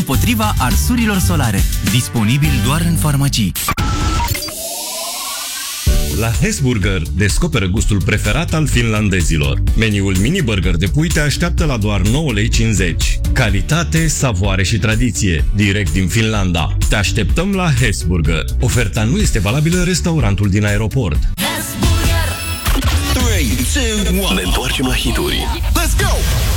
împotriva arsurilor solare. Disponibil doar în farmacii. La Hesburger descoperă gustul preferat al finlandezilor. Meniul mini burger de pui te așteaptă la doar 9,50 lei. Calitate, savoare și tradiție, direct din Finlanda. Te așteptăm la Hesburger. Oferta nu este valabilă în restaurantul din aeroport. 3, 2, 1. Ne întoarcem la hituri. Let's go!